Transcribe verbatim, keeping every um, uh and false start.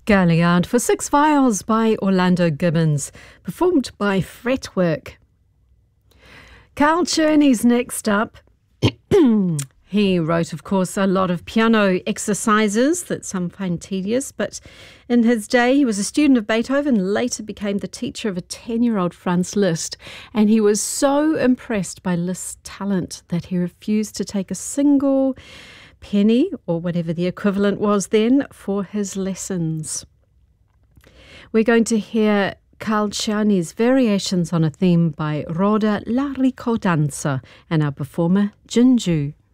Galliard for Six Vials by Orlando Gibbons, performed by Fretwork. Carl Czerny's next up. He wrote, of course, a lot of piano exercises that some find tedious, but in his day he was a student of Beethoven, later became the teacher of a ten-year-old Franz Liszt, and he was so impressed by Liszt's talent that he refused to take a single penny, or whatever the equivalent was then, for his lessons. We're going to hear Carl Czerny's variations on a theme by Roda La Ricordanza and our performer Jinju.